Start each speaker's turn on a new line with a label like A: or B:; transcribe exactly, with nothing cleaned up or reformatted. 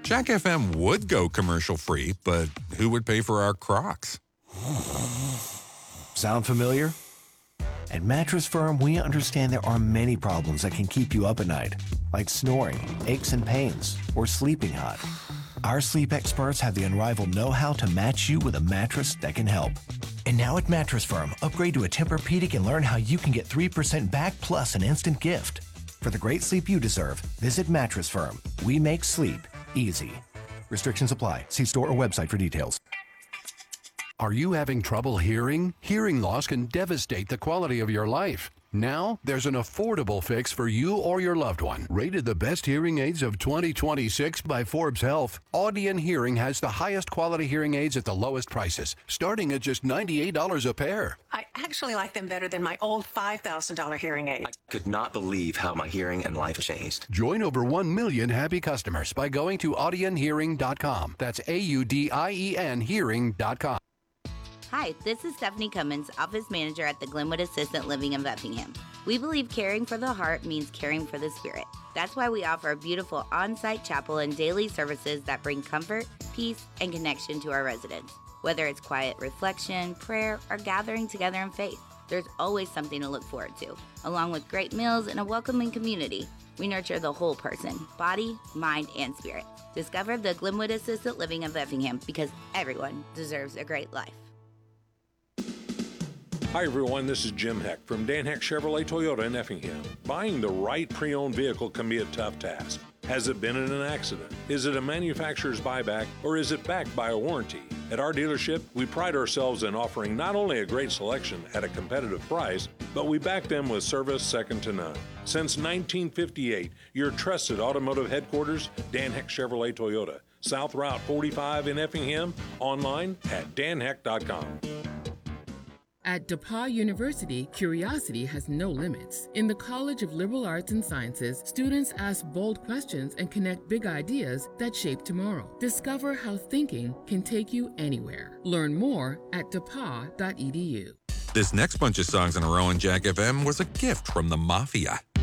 A: Jack F M would go commercial-free, but who would pay for our Crocs?
B: Sound familiar? At Mattress Firm, we understand there are many problems that can keep you up at night, like snoring, aches and pains, or sleeping hot. Our sleep experts have the unrivaled know-how to match you with a mattress that can help. And now at Mattress Firm, upgrade to a Tempur-Pedic and learn how you can get three percent back plus an instant gift. For the great sleep you deserve, visit Mattress Firm. We make sleep easy. Restrictions apply. See store or website for details.
C: Are you having trouble hearing? Hearing loss can devastate the quality of your life. Now, there's an affordable fix for you or your loved one. Rated the best hearing aids of twenty twenty-six by Forbes Health, Audion Hearing has the highest quality hearing aids at the lowest prices, starting at just ninety-eight dollars a pair.
D: I actually like them better than my old five thousand dollars hearing aid.
E: I could not believe how my hearing and life changed.
C: Join over one million happy customers by going to audion hearing dot com. That's A U D I E N hearing dot com.
F: Hi, this is Stephanie Cummins, Office Manager at the Glenwood Assisted Living in Effingham. We believe caring for the heart means caring for the spirit. That's why we offer a beautiful on-site chapel and daily services that bring comfort, peace, and connection to our residents. Whether it's quiet reflection, prayer, or gathering together in faith, there's always something to look forward to, along with great meals and a welcoming community. We nurture the whole person, body, mind, and spirit. Discover the Glenwood Assisted Living of Effingham because everyone deserves a great life.
G: Hi everyone, this is Jim Heck from Dan Heck Chevrolet Toyota in Effingham. Buying the right pre-owned vehicle can be a tough task. Has it been in an accident? Is it a manufacturer's buyback or is it backed by a warranty? At our dealership, we pride ourselves in offering not only a great selection at a competitive price, but we back them with service second to none. Since nineteen fifty-eight, your trusted automotive headquarters, Dan Heck Chevrolet Toyota, South Route forty-five in Effingham, online at dan heck dot com.
H: At DePauw University, curiosity has no limits. In the College of Liberal Arts and Sciences, students ask bold questions and connect big ideas that shape tomorrow. Discover how thinking can take you anywhere. Learn more at d e p a w dot e d u.
A: This next bunch of songs in a row on Jack F M was a gift from the Mafia.